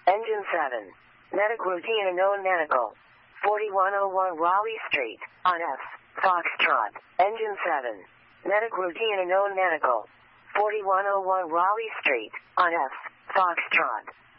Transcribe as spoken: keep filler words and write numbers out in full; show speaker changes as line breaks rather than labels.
Engine seven. Medic routine unknown medical. forty-one oh one Raleigh Street, on F. Foxtrot. Engine seven. Medic routine unknown medical. forty-one oh one Raleigh Street, on F. Foxtrot.